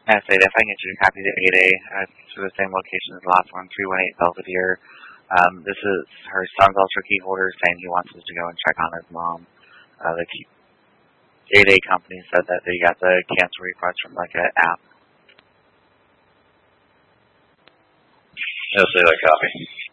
Yeah, so if I can get you a copy of the 8A to the same location as the last one, 318 Belvedere. This is her son's ultra key holder saying he wants us to go and check on his mom. The 8A company said that they got the cancel request from like an app. I'll say that copy.